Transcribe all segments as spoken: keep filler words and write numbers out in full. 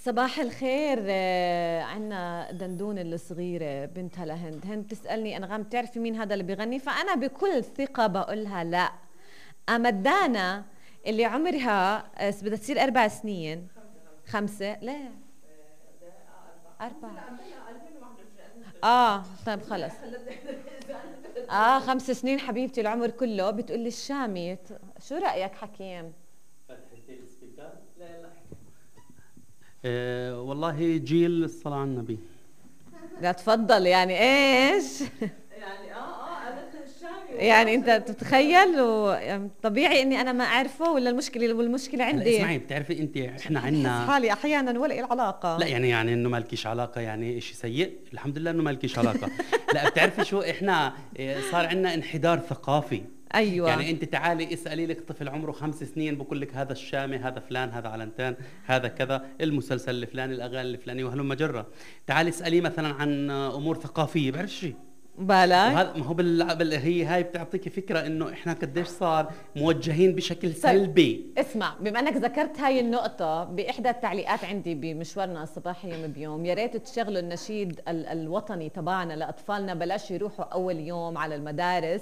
صباح الخير. آه، عنا دندون الصغيرة بنتها لهند. هند بتسألني أنغام بتعرفي مين هذا اللي بيغني؟ فأنا بكل ثقة بقولها لا. أما دانا اللي عمرها آه، بدها تصير أربع سنين. خمسة لا أربعة. آه طيب خلص. آه خمس سنين حبيبتي العمر كله. بتقولي الشامي. شو رأيك حكيم؟ أه والله جيل الصلاة على النبي. لا تفضل. يعني ايش؟ يعني اه اه قالت الشامي. يعني انت تتخيل و... يعني طبيعي اني انا ما اعرفه ولا المشكله والمشكله عندي؟ اسمعي بتعرفي انت احنا عندنا بحس حالي احيانا ولا العلاقه. لا يعني يعني انه مالكيش علاقه يعني شيء سيء، الحمد لله انه مالكيش علاقه. لا بتعرفي شو احنا صار عندنا انحدار ثقافي. ايوه يعني انت تعالي اسالي لك طفل عمره خمس سنين بقول لك هذا الشامي، هذا فلان، هذا علنتان، هذا كذا، المسلسل الفلاني، الاغاني الفلانيه وهلم جره. تعالي اساليه مثلا عن امور ثقافيه بعرف شيء بالك. وهذا ما هو بال... بال... هي هاي بتعطيكي فكره انه احنا قديش صار موجهين بشكل سلبي. اسمع، بما انك ذكرت هاي النقطه باحدى التعليقات عندي بمشوارنا الصباحي يوم بيوم، يا ريت تشغلوا النشيد ال... الوطني تبعنا لاطفالنا، بلاش يروحوا اول يوم على المدارس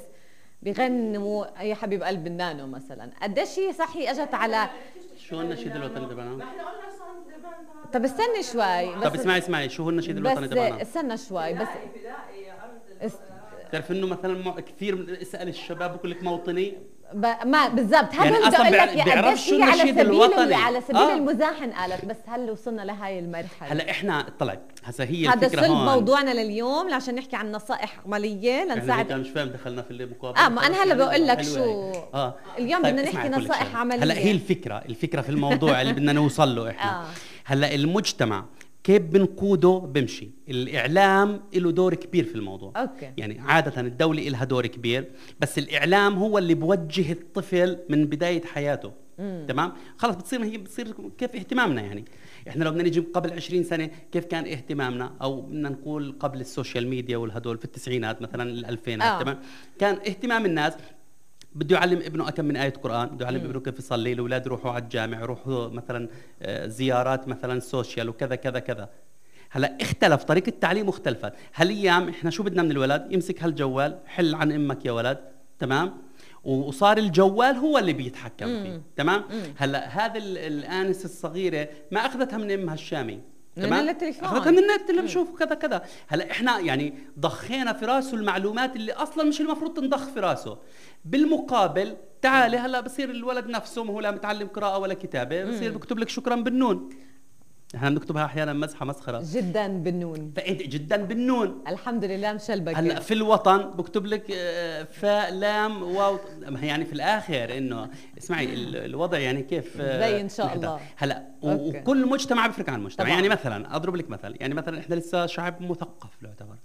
بيغنوا يا حبيب قلب النانو مثلا. قديش هي صحي اجت على شو النشيد الوطني تبعنا؟ ما احنا قلنا صوت لبنان. طب استني شوي بس. طب اسمعي اسمعي شو هو النشيد الوطني تبعنا؟ بس استنى شوي بس. است... بتعرف انه مثلا كثير من اسال الشباب بقول لك موطني ب... ما بالضبط هذا يعني اللي بدي أصلاً اقول لك. بيع- بيعرف قديش شو هي على النشيد سبيل الوطني. على سبيل آه. المزاحن قالت، بس هل وصلنا لهي المرحله؟ هلا احنا طلع هسا هي هذا الفكره صلب هون. موضوعنا لليوم عشان نحكي عن نصائح عمليه احنا لنساعد. هيك مش فاهم دخلنا في المقابله. اه ما انا هلا بقول لك حلوة شو هيك. اه اليوم طيب بدنا اسمعي نحكي أقول لك نصائح شغلة. عمليه. هلا هي الفكره الفكره في الموضوع اللي بدنا نوصل له احنا. آه. هلا المجتمع كيف بنقوده بمشي. الإعلام له دور كبير في الموضوع. أوكي. يعني عادة الدولة لها دور كبير، بس الإعلام هو اللي بوجه الطفل من بداية حياته. مم. تمام؟ خلص بتصير هي بتصير كيف اهتمامنا. يعني احنا لو بدنا نيجي قبل عشرين سنة كيف كان اهتمامنا، أو بدنا نقول قبل السوشيال ميديا والهدول في التسعينات مثلا الألفينات. آه. تمام؟ كان اهتمام الناس بده يعلم ابنه كم من آية قرآن، بده يعلم ابنه كيف يصلي، الأولاد يروحوا على الجامع، يروحوا مثلا زيارات مثلا سوشيال وكذا كذا كذا. هلا اختلف طريقة التعليم واختلفت. هالأيام احنا شو بدنا من الولد؟ يمسك هالجوال، حل عن امك يا ولد، تمام؟ وصار الجوال هو اللي بيتحكم فيه، تمام؟ مم. هلا هذا الآنسة الصغيرة ما أخذتها من امها الشامي، تمام؟ التليفون اخذتها من النت اللي بشوف كذا كذا. هلا احنا يعني ضخينا في راسه المعلومات اللي اصلا مش المفروض تنضخ في راسه. بالمقابل تعالي هلا بصير الولد نفسه ما هو لا متعلم قراءه ولا كتابه، بصير بكتب لك شكرا بالنون. احنا بنكتبها احيانا مزحه مسخره جدا بالنون. فانت جدا بالنون الحمد لله مشلبك. هلا في الوطن بكتب لك فاء لام واو. يعني في الاخر انه اسمعي الوضع يعني كيف زي ان شاء الله. هلا وكل مجتمع بيفرق عن مجتمع. طبعا. يعني مثلا اضرب لك مثل، يعني مثلا احنا لسه شعب مثقف يعتبر.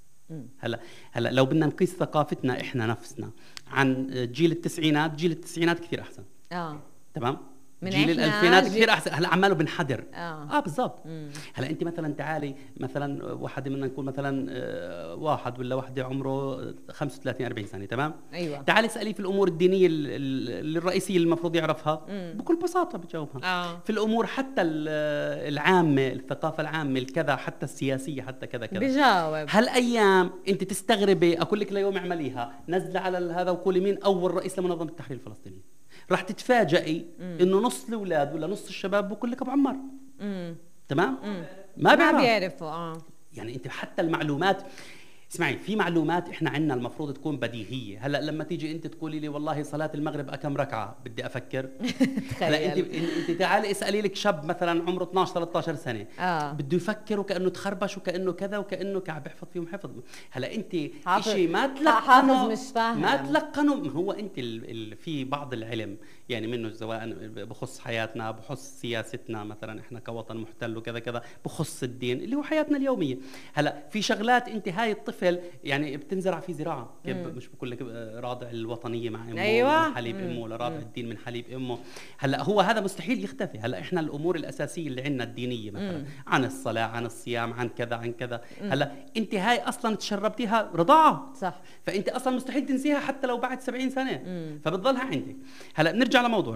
هلا هلا لو بدنا نقيس ثقافتنا احنا نفسنا عن جيل التسعينات، جيل التسعينات كثير احسن. اه تمام. جيل الألفينات جيل... كثير أحسن. هلا عماله بنحدر. اه, آه بالضبط. هلا أنت مثلا تعالي مثلا واحد بدنا نقول مثلا آه واحد ولا وحدة عمره خمسة وثلاثين أربعين سنة، تمام؟ أيوة. تعالي اسأليه في الأمور الدينية الرئيسية اللي المفروض يعرفها. مم. بكل بساطة بجاوبها. آه. في الأمور حتى العامة، الثقافة العامة، الكذا، حتى السياسية، حتى كذا كذا بجاوب. هالأيام أنت تستغربي أقول لك ليوم اعمليها نزل على هذا وقولي مين أول رئيس لمنظمة التحرير الفلسطيني، راح تتفاجئي انه نص الاولاد ولا نص الشباب بقول لك ابو عمار. امم تمام. مم. ما بيعرف. ما بيعرفوا. اه يعني انت حتى المعلومات، اسمعي في معلومات احنا عندنا المفروض تكون بديهيه. هلا لما تيجي انت تقولي لي والله صلاه المغرب كم ركعه بدي افكر. هلا انت انت تعالي اسالي لك شاب مثلا عمره اثناشر ثلاثة عشر سنه آه. بده يفكر وكانه تخربش وكانه كذا وكانه كعب يحفظ فيهم حفظ. هلا انت شيء ما تلقنه، مش فاهم، ما تلقنه. هو انت ال ال في بعض العلم يعني منه سواء بخص حياتنا، بخص سياستنا مثلا احنا كوطن محتل وكذا كذا، بخص الدين اللي هو حياتنا اليوميه. هلا في شغلات انت هاي الطفل يعني بتنزرع في زراعه. كيف مش بقول لك راضع الوطنيه مع امه. أيوة. من حليب امه، ولا راضع الدين من حليب امه. هلا هو هذا مستحيل يختفي. هلا احنا الامور الاساسيه اللي عندنا الدينيه مثلا مم. عن الصلاه، عن الصيام، عن كذا عن كذا. مم. هلا انت هاي اصلا تشربتيها رضاعه، صح، فانت اصلا مستحيل تنسيها حتى لو بعد سبعين سنه. مم. فبتضلها عندك. هلا بنرجع لموضوعنا.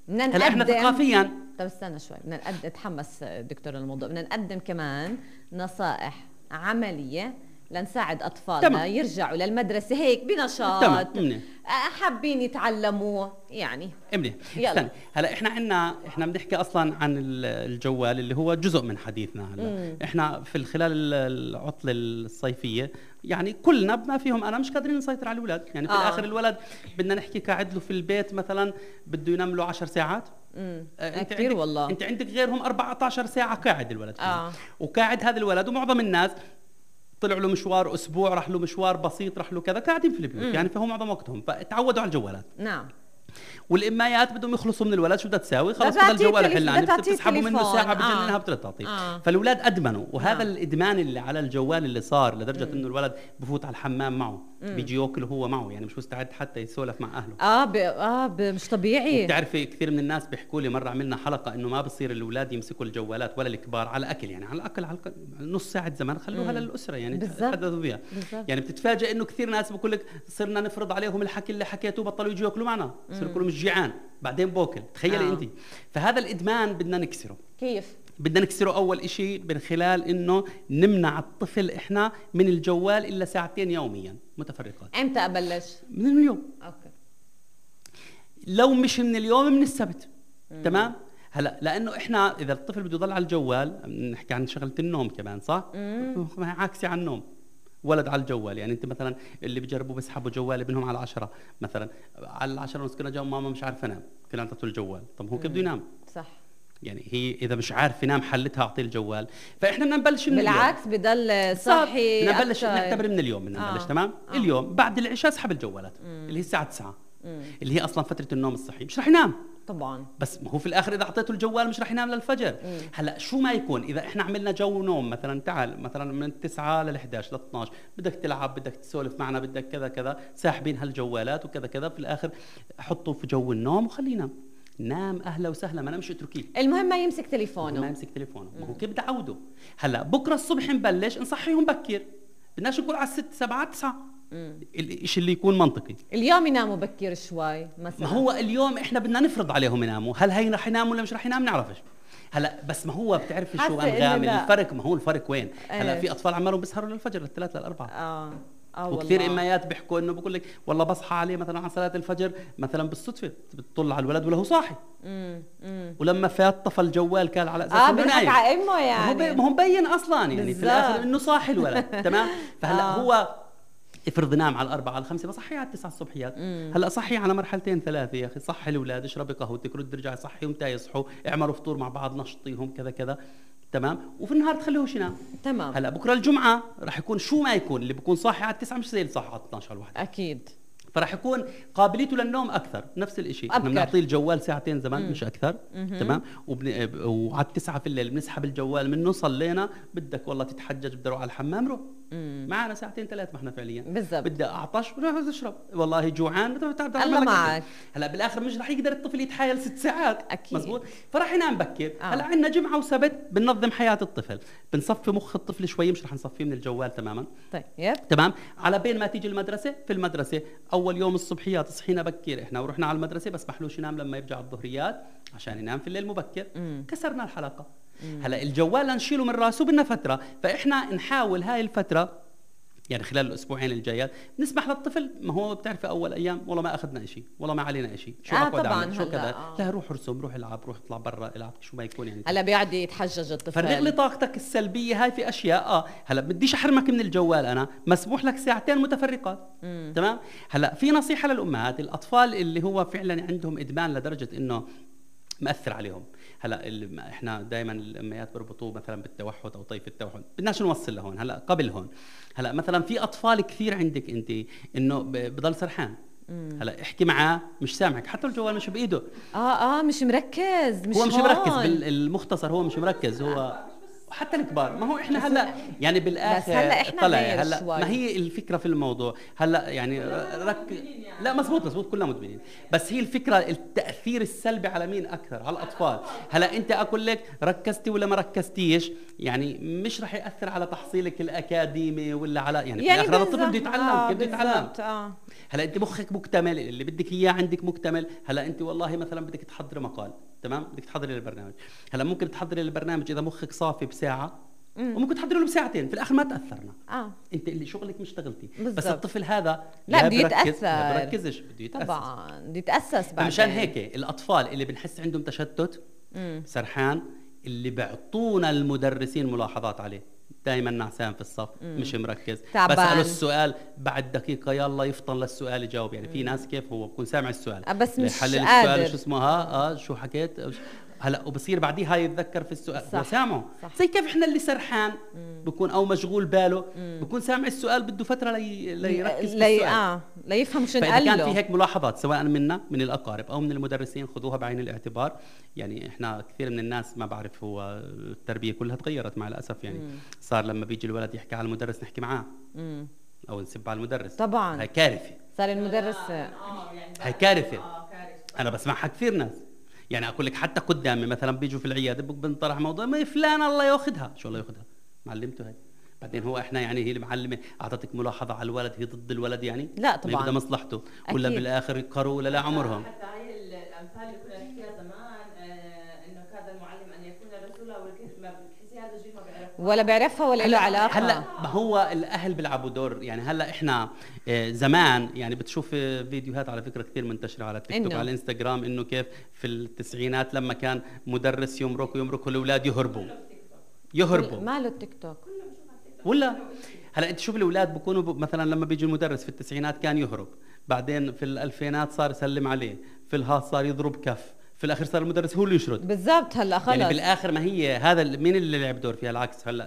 بدنا هلا احنا نقدم ثقافيا طب استنى شوي، بدنا نقدم، تحمس دكتور الموضوع، بدنا نقدم كمان نصائح عملية لنساعد أطفالنا تمام. يرجعوا للمدرسة هيك بنشاط، تمام منيح. حابين يتعلموا يعني. منيح. يلا. استنى. هلا احنا عندنا احنا بنحكي اصلا عن ال- الجوال اللي هو جزء من حديثنا هلا. مم. احنا في خلال ال- العطله الصيفيه يعني كلنا بما فيهم انا مش قادرين نسيطر على الاولاد، يعني في آه. الاخر الولد بدنا نحكي قاعد له في البيت مثلا بده ينام له عشر ساعات. امم آه، انت كثير عندك والله. انت عندك غيرهم أربعة عشر ساعه قاعد الولد فيهم. آه. وقاعد هذا الولد ومعظم الناس طلع له مشوار اسبوع، راح له مشوار بسيط، راح له كذا، قاعدين في البيوت. مم. يعني فهو معظم وقتهم فتعودوا على الجوالات. نعم. والامايات بدهم يخلصوا من الولد، شو بدها تساوي؟ خلص بدها بدها الجوال تعطيه يحل عني، بدها تعطيه بتسحبوا منه تليفون. ساعه آه. بجننها بترد تعطيه. آه. فالاولاد ادمنوا، وهذا نعم. الادمان اللي على الجوال اللي صار لدرجه انه الولد بفوت على الحمام معه، بيجي ياكل هو معه، يعني مش مستعد حتى يسولف مع اهله. اه ب... اه ب... مش طبيعي. بتعرفي كثير من الناس بيحكوا لي مره عملنا حلقه انه ما بصير الاولاد يمسكوا الجوالات ولا الكبار على الاكل، يعني على الاكل على الأكل نص ساعه زمان خلوها مم. للاسره يعني بالضبط. يتحدثوا فيها. بالضبط. يعني بتتفاجئ انه كثير ناس بقول لك صرنا نفرض عليهم الحكي اللي حكيته بطلوا يجوا ياكلوا معنا، يصيروا يقولوا مش جيعان بعدين باكل، تخيلي آه. انت. فهذا الادمان بدنا نكسره. كيف؟ بدنا نكسره اول شيء من خلال انه نمنع الطفل احنا من الجوال الا ساعتين يوميا متفرقات. امتى ابلش؟ من اليوم. اوكي. لو مش من اليوم من السبت. مم. تمام. هلا لانه احنا اذا الطفل بده يضل على الجوال، نحكي عن شغله النوم كمان صح؟ مم. عكسي عن النوم. ولد على الجوال، يعني انت مثلا اللي بيجربوا بيسحبوا جوال ابنهم على العشرة مثلا، على العشرة ونص كنا جاوا ماما مش عارف انام، كنا اعطيته الجوال، طب هو كيف بده ينام؟ صح. يعني هي اذا مش عارف ينام حلتها اعطيه الجوال. فاحنا بدنا نبلش من بالعكس بضل صاحي. بدنا نبلش أكتر. نعتبر من اليوم بدنا نبلش. آه. تمام. آه. اليوم بعد العشاء اسحب الجوالات مم. اللي هي الساعه تسعة، مم. اللي هي اصلا فتره النوم الصحي، مش رح ينام طبعا. بس ما هو في الاخر اذا اعطيته الجوال مش رح ينام للفجر. مم. هلا شو ما يكون، اذا احنا عملنا جو نوم مثلا، تعال مثلا من التسعة للحداش لاثناش بدك تلعب، بدك تسولف معنا، بدك كذا كذا، ساحبين هالجوالات وكذا كذا، في الاخر حطه في جو النوم وخليه ينام. نام اهلا وسهلا، ما نمش اتركيه. المهم ما يمسك ما تليفونه. يمسك تليفونه، ما هو كيف بدي اعوده؟ هلا بكره الصبح نبلش نصحيهم بكير، بدناش نقول على الست سبعة تسعة، الشيء اللي يكون منطقي. اليوم يناموا بكير شوي مثلا. ما هو اليوم احنا بدنا نفرض عليهم يناموا، هل هي رح ينام ولا مش رح ينام نعرفش. هلا بس ما هو بتعرفي شو حاسة إنه انغامي لا. الفرق، ما هو الفرق وين؟ هلا إيش؟ في اطفال عمالهم بيسهروا للفجر للثلاث للاربعه. اه اه وكثير والله. اميات بيحكوا انه بقول لك والله بصحى عليه مثلا على صلاه الفجر مثلا بالصدفه، بتطل على الولد ولا هو صاحي، امم امم ولما فات طفى الجوال كان على اساس اه إنه بيضحك نايم. على امه ما هو يعني. بي- ما هو مبين اصلا يعني بالظبط. في الاخر انه صاحي الولد. تمام. فهلا آه. هو افرض نام على الأربعة على الخمسة، بصحيه على التسعة الصبحيات. مم. هلا صحي على مرحلتين ثلاثة يا أخي، صحي الأولاد، اشربي قهوتك، رد ارجعي صحيهم تا يصحوا، اعملوا فطور مع بعض، نشطيهم كذا كذا. تمام. وفي النهار تخليهوش ينام. تمام. هلا بكره الجمعة راح يكون شو ما يكون، اللي بيكون صاحي على التسعة مش زي اللي صاحي على اثناشر الواحد. اكيد. فراح يكون قابليته للنوم اكثر. نفس الشيء احنا أبكر. بنعطيه الجوال ساعتين زمان مم. مش اكثر. مهم. تمام. وبن... وعلى التسعة في الليل بنسحب الجوال منه، صلينا، بدك والله تتحجج بدي اروح على الحمام روح. مم. معنا ساعتين ثلاث ما احنا فعليا. بالضبط. بدي اعطش روح اشرب، والله جوعان بدي تعال تعال الله أعمل لك معك. أكل. هلا بالاخر مش رح يقدر الطفل يتحايل ست ساعات. أكيد. مزبوط. فراح ينام بكير. آه. هلا عندنا جمعه وسبت بننظم حياه الطفل، بنصفي مخ الطفل شوي، مش رح نصفيه من الجوال تماما. طيب يب. تمام. على بين ما تيجي المدرسه، في المدرسه اول يوم الصبحيات صحينا بكير احنا ورحنا على المدرسه، بس محلوش ينام لما يرجع الظهريات عشان ينام في الليل مبكر. مم. كسرنا الحلقه. هلا الجوال لنشيله من راسه بدنا فتره، فاحنا نحاول هاي الفتره يعني خلال الاسبوعين الجايات نسمح للطفل، ما هو بتعرفي اول ايام والله ما اخذنا شيء، والله ما علينا شيء، شو آه اقعد طبعاً اعمل شو هلا، كذا، آه. لا روح ارسم، روح العب، روح اطلع برا العب، شو ما يكون يعني. هلا بيقعد يتحجج الطفل. فرغ لي طاقتك السلبيه هاي في اشياء. اه هلا بديش احرمك من الجوال، انا مسموح لك ساعتين متفرقات. مم. تمام. هلا في نصيحه للامهات، الاطفال اللي هو فعلا عندهم ادمان لدرجه انه مأثر عليهم. هلا ال- احنا دائما الاميات بيربطوه مثلا بالتوحد او طيف التوحد، بدناش نوصل لهون. هلا قبل هون، هلا مثلا في اطفال كثير عندك انت انه ب- بضل سرحان. هلا احكي معاه مش سامعك، حتى الجوال مش بايده، اه اه مش مركز، مش هو مش هون. مركز. بالمختصر هو مش مركز، هو وحتى الكبار. ما هو احنا هلا يعني بالاخر بس هلا احنا طلع غير هلا شوي. ما هي الفكره في الموضوع هلا يعني رك لا مزبوط مزبوط كلنا مدمنين، بس هي الفكره التاثير السلبي على مين اكثر؟ على الاطفال. هلا انت اقول لك ركزتي ولا ما ركزتيش يعني مش رح ياثر على تحصيلك الاكاديمي ولا على يعني, يعني في الاخر الطفل بده يتعلم آه كيف بده يتعلم. آه. هلا انت مخك مكتمل، اللي بدك اياه عندك مكتمل. هلا انت والله مثلا بدك تحضري مقال، تمام، بدك تحضري للبرنامج. هلا ممكن تحضري للبرنامج اذا مخك صافي بساعه، مم. وممكن تحضري له بساعتين، في الاخر ما تاثرنا. اه انت اللي شغلك مش اشتغلتي. بس بالزبط. الطفل هذا لا بده بركز يتاثر، لا بركزش، بده يتاثر طبعا بده يتاسس بعدين. مشان هيك الاطفال اللي بنحس عندهم تشتت مم. سرحان، اللي بيعطونا المدرسين ملاحظات عليه دائما نعسان في الصف، مم. مش مركز، تعبان. بسأله السؤال بعد دقيقة يلا يفطن للسؤال يجاوب. يعني في ناس كيف هو بكون سامع السؤال آه بس مش يحلل قادر. السؤال شو اسمه ها اه شو حكيت هلا، وبصير بعديه هاي يتذكر في السؤال صح. هو سامعه. صح. زي كيف احنا اللي سرحان بكون او مشغول باله بكون سامع السؤال بده فترة لي... ليركز لي... في السؤال. اه ليفهم شو فإذا نقول كان له. في هيك ملاحظات سواء منا من الأقارب أو من المدرسين خذوها بعين الاعتبار. يعني إحنا كثير من الناس ما بعرف هو التربية كلها تغيرت مع الأسف. يعني مم. صار لما بيجي الولد يحكي على المدرس نحكي معاه مم. أو نسب على المدرس. طبعا هاي كارثة. صار المدرس هاي كارثة. أنا بسمعها كثير ناس. يعني أقول لك حتى قدامي مثلا بيجوا في العيادة بنطرح موضوع ما فلان الله ياخذها، شو الله ياخذها؟ معلمته هاي. بعدين هو احنا يعني هي المعلمه اعطتك ملاحظه على الولد هي ضد الولد يعني؟ لا طبعا بدها مصلحته ولا أكيد. بالاخر يقروا ولا لا عمرهم. حتى هي الامثال اللي كنا نحكيها زمان آه انه كاد المعلم ان يكون رسولا، ولكن ما بتحسي هذا الجيل ما بيعرفها ولا بيعرفها ولا له علاقه. هلا ما هو الاهل بيلعبوا دور. يعني هلا احنا آه زمان يعني بتشوف فيديوهات على فكره كثير منتشره على التيك توك على الانستغرام انه كيف في التسعينات لما كان مدرس يمرق ويمرقوا الاولاد يهربوا يهربوا ماله التيك توك ولا هلا انت شوف الاولاد بكونوا ب... مثلا لما بيجي المدرس في التسعينات كان يهرب، بعدين في الالفينات صار يسلم عليه، في الهاس صار يضرب كف، في الاخر صار المدرس هو اللي يشرد. بالضبط. هلا خلص يعني بالاخر ما هي هذا مين اللي لعب دور فيها؟ العكس. هلا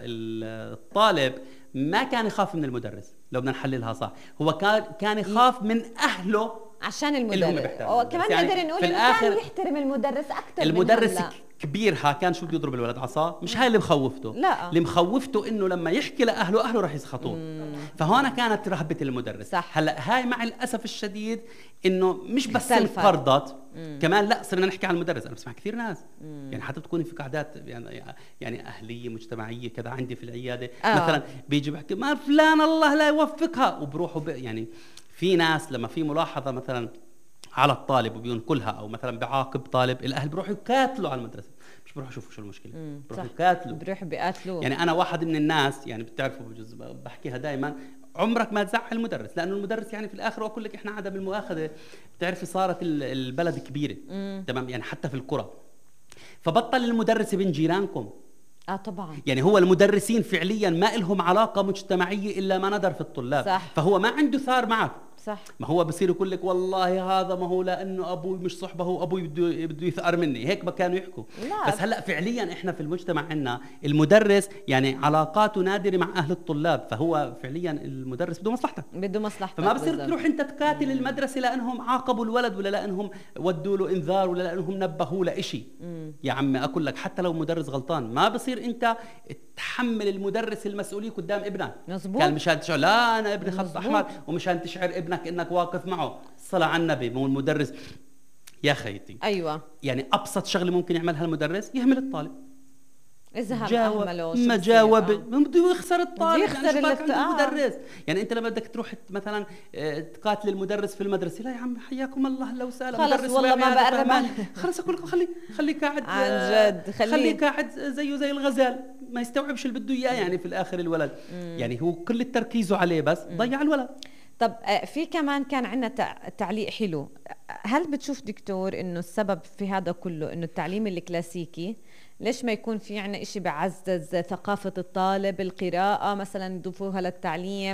الطالب ما كان يخاف من المدرس لو بدنا نحللها صح، هو كان كان يخاف من اهله عشان المدرس. وكمان يعني نقدر نقول انه كان يحترم المدرس اكثر. المدرس كبيرها كان شو بده يضرب الولد عصا؟ مش هاي اللي مخوفته. لا اللي مخوفته انه لما يحكي لاهله اهله راح يسخطوه. فهون كانت رهبه المدرس. صح. هلا هاي مع الاسف الشديد انه مش بس انفرضت، كمان لا صرنا نحكي عن المدرس. انا بسمع كثير ناس مم. يعني حتى بتكوني في قعدات يعني يعني اهليه مجتمعيه كذا عندي في العياده آه. مثلا بيجي بحكي ما فلان الله لا يوفقها وبروحوا يعني في ناس لما في ملاحظه مثلا على الطالب وبينقلها او مثلا بعاقب طالب، الاهل بيروحوا يقاتلوا على المدرسه، مش بيروحوا يشوفوا شو المشكله، بيروحوا يقاتلوا، بيروحوا بيقاتلوا. يعني انا واحد من الناس يعني بتعرفوا بجوز بحكيها دائما، عمرك ما تزعل المدرس، لانه المدرس يعني في الاخر واقول لك احنا عدم المؤاخذه بتعرفي صارت البلد كبيره مم. تمام، يعني حتى في القرى فبطل المدرس ابن جيرانكم. اه طبعا، يعني هو المدرسين فعليا ما لهم علاقه مجتمعيه الا ما ندر في الطلاب. صح. فهو ما عنده ثار معك. صح. ما هو بصير يقول لك والله هذا ما هو لانه ابوي مش صحبه، هو ابوي بده بده يثأر مني، هيك ما كانوا يحكوا. لا. بس هلا فعليا احنا في المجتمع عندنا المدرس يعني علاقاته نادره مع اهل الطلاب، فهو فعليا المدرس بده مصلحتك، بده مصلحتك. فما بصير تروح انت تقاتل المدرسه لانهم عاقبوا الولد ولا لانهم ودوا له انذار ولا لانهم نبهوه لشيء. يا عمي اقول لك حتى لو مدرس غلطان ما بصير انت تحمل المدرس المسؤوليه قدام ابنك. مزبوط. كان مشان تشعر لا انا ابني خط احمر، ومشان تشعر ابنك انك واقف معه. الصلاة على النبي، مو المدرس يا خيتي. ايوه، يعني ابسط شغله ممكن يعملها المدرس يهمل الطالب. اذا جاوب ما جاوب بده يخسر الطالب، يخسر يعني عند المدرس. يعني انت لما بدك تروح مثلا تقاتل المدرس في المدرسه، لا يا عم حياكم الله اهلا وسهلا، خلص والله ما بقرب، خلص اقول لكم خلي خلي قاعد عن جد، خلي, خلي قاعد زيه زي الغزال ما يستوعبش اللي بده اياه. يعني في الاخر الولد مم. يعني هو كل التركيزه عليه بس مم. ضيع الولد. طب في كمان كان عندنا تعليق حلو، هل بتشوف دكتور انه السبب في هذا كله انه التعليم الكلاسيكي؟ ليش ما يكون في عنا اشي بعزز ثقافة الطالب، القراءة مثلا يضيفوها للتعليم،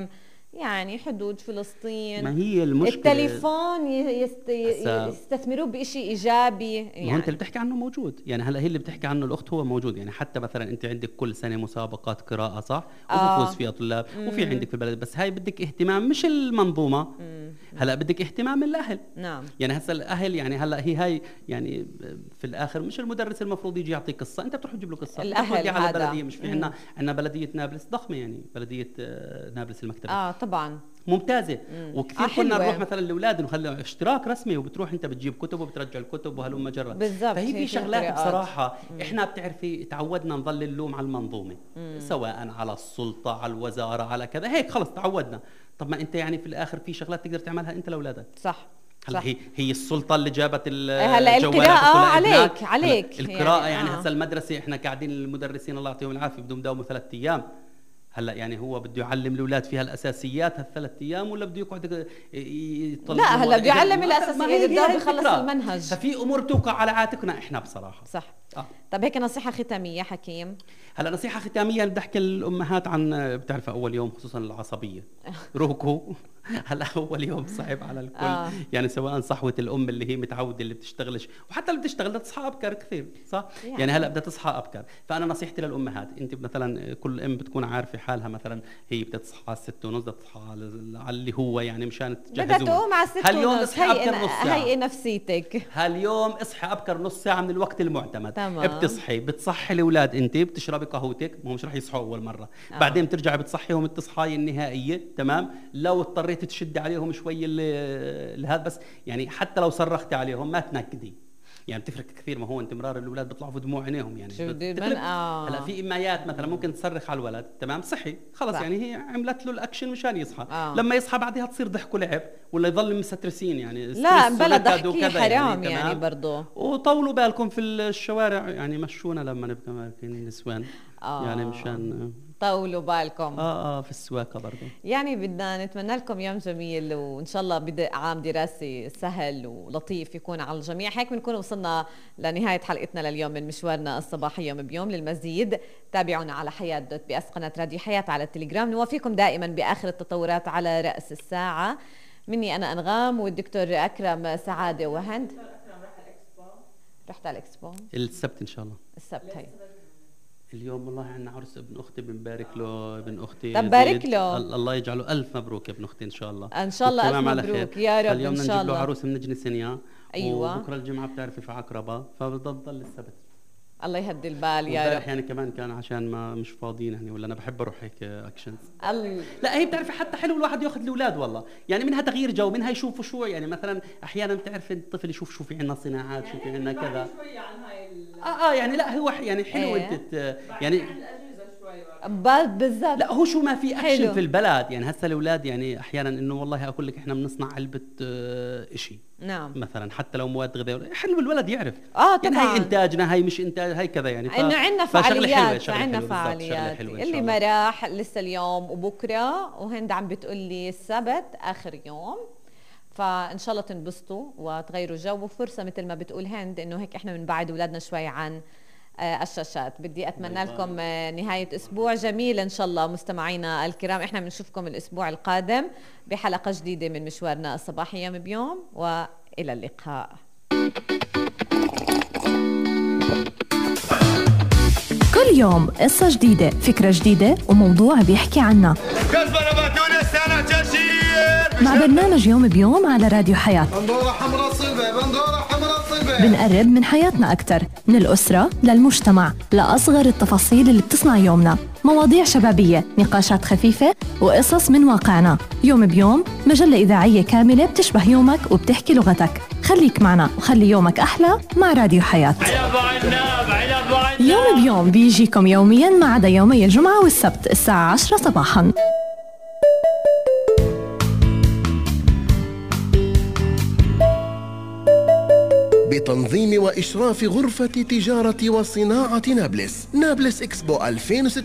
يعني حدود فلسطين. ما هي المشكلة التليفون يست... يستثمروه بشيء ايجابي يعني. ما هو انت اللي بتحكي عنه موجود يعني. هلا هي اللي بتحكي عنه الاخت هو موجود يعني. حتى مثلا انت عندك كل سنه مسابقات قراءه صح، وبفوز آه. فيها طلاب مم. وفي عندك في البلد، بس هاي بدك اهتمام مش المنظومه. مم. هلا بدك اهتمام من الاهل. نعم. يعني هسه الاهل يعني هلا هي هاي يعني في الاخر مش المدرس المفروض يجي يعطيك قصه، انت بتروح تجيب له قصه. الاهل على البلديه. مش في عندنا عندنا بلديه نابلس ضخمه يعني، بلديه نابلس المكتبه اه طبعا ممتازه. مم. وكثير آه كنا نروح مثلا لاولاد نخلي اشتراك رسمي، وبتروح انت بتجيب كتب وبترجع الكتب وهلم جرة. فهي في شغلات بصراحه مم. احنا بتعرفي تعودنا نظل اللوم على المنظومه. مم. سواء على السلطه على الوزاره على كذا، هيك خلص تعودنا. طب ما انت يعني في الاخر في شغلات تقدر تعملها انت لاولادك. صح. هلا هي هي السلطه اللي جابت هلا القراءه عليك عليك القراءه يعني, يعني هسه المدرسه احنا قاعدين المدرسين الله يعطيهم العافيه بدهم يداوموا ثلاث ايام. هلا يعني هو بده يعلم الاولاد فيها الاساسيات هالثلاث ايام، ولا بده يقعد يطلع؟ لا هلا بده يعلم الاساسيات، بده يخلص المنهج. ففي امور بتوقع على عاتقنا احنا بصراحه. صح. آه. طب هيك نصيحه ختاميه حكيم. هلا نصيحه ختاميه بدي احكي للامهات عن بتعرف اول يوم خصوصا العصبيه روكو. هلا اول يوم صعب على الكل. آه. يعني سواء صحوه الام اللي هي متعوده اللي بتشتغلش، وحتى اللي بتشتغل بدها تصحى ابكر كثير صح يعني, يعني هلا بدها تصحى ابكر. فانا نصيحتي للامهات، انت مثلا كل ام بتكون عارفه حالها مثلا هي بدها تصحى على ستة ونص، بدها تصحى على اللي هو يعني مشان تجهزوها. بدها تقوم على ستة ونص. هاليوم اصحى ابكر نص ساعه. هي نفسيتك. هاليوم اصحى ابكر نص ساعه من الوقت المعتمد. تمام. بتصحي بتصحي الاولاد، انت بتشربي قهوتك، ما هم مش رح يصحوا اول مره. آه. بعدين بترجعي بتصحيهم التصحايه النهائيه. تمام. لو اضطريتي تشدي عليهم شوي لهذا بس يعني، حتى لو صرختي عليهم ما تنكدي يعني، بتفرق كثير. ما هو انت مرار الاولاد بيطلعوا في دموع عينيهم يعني. شو بدي من اه هلا في امايات مثلا ممكن تصرخ على الولد تمام صحي خلص صح. يعني هي عملت له الاكشن مشان يصحى. آه. لما يصحى بعدها تصير ضحك ولعب، ولا يضل مسترسين يعني. لا بلا ضحكي حرام يعني, يعني برضه. وطولوا بالكم في الشوارع يعني، مشونا لما نبقى ماركين نسوان. آه. يعني مشان طولوا بالكم. اه اه في السواقه برضه. يعني بدنا نتمنى لكم يوم جميل، وان شاء الله بدء عام دراسي سهل ولطيف يكون على الجميع. هيك بنكون وصلنا لنهايه حلقتنا لليوم من مشوارنا الصباحي يوم بيوم. للمزيد تابعونا على حياه دوت بي اس قناه راديو حياه على التليجرام. نوافيكم دائما باخر التطورات على راس الساعه. مني انا انغام والدكتور اكرم سعاده وهند. رحت على الاكسبو السبت ان شاء الله. السبت هي اليوم والله عندنا عرس ابن اختي، بنبارك له ابن اختي. طب بارك له. الله يجعله الف مبروك ابن اختي ان شاء الله. ان شاء الله الف مبروك يا رب. اليوم نجيب له عروس بنجلس اياه. ايوه. وبكره الجمعه بتعرفي في عقربه، فبضل السبت. الله يهدي البال يا رب. يعني كمان كان عشان ما مش فاضيين يعني، ولا انا بحب اروح هيك اكشنز. ال... لا هي بتعرفي حتى حلو الواحد ياخذ الاولاد والله يعني، منها تغيير جو، منها يشوفوا شو يعني. مثلا احيانا بتعرفي الطفل يشوف شو في عندنا صناعات، شو في عندنا كذا. اه اه يعني لا هو يعني حلو. ايه. انت يعني بالضبط. لا هو شو ما في اكشن حلو في البلد يعني. هسه الاولاد يعني احيانا انه والله اقول لك احنا بنصنع علبه شيء. نعم. مثلا حتى لو مواد غذائيه حلو الولد يعرف. اه طبعا. يعني هي انتاجنا، هي مش انتاج، هي كذا يعني. انه عندنا فعاليات، عندنا فعاليات. اللي ما راح لسه اليوم وبكره، وهند عم بتقول لي السبت اخر يوم، فان شاء الله تنبسطوا وتغيروا جو. وفرصه مثل ما بتقول هند انه هيك احنا بنبعد اولادنا شوي عن الشاشات. بدي اتمنى لكم نهايه اسبوع جميل ان شاء الله مستمعينا الكرام. احنا بنشوفكم الاسبوع القادم بحلقه جديده من مشوارنا الصباحي يوم بيوم، والى اللقاء. كل يوم قصه جديده، فكره جديده، وموضوع بيحكي عنا مع برنامج يوم بيوم على راديو حياة. بندورة حمراء صلبة، بندورة حمراء صلبة. بنقرب من حياتنا أكتر، من الأسرة للمجتمع، لأصغر التفاصيل اللي بتصنع يومنا. مواضيع شبابية، نقاشات خفيفة، وقصص من واقعنا. يوم بيوم مجلة إذاعية كاملة بتشبه يومك وبتحكي لغتك. خليك معنا وخلي يومك أحلى مع راديو حياة. يوم بيوم بيجيكم يوميا ما عدا يومي الجمعة والسبت الساعة عشرة صباحا. بتنظيم وإشراف غرفة تجارة وصناعة نابلس. نابلس إكسبو ألفين وستة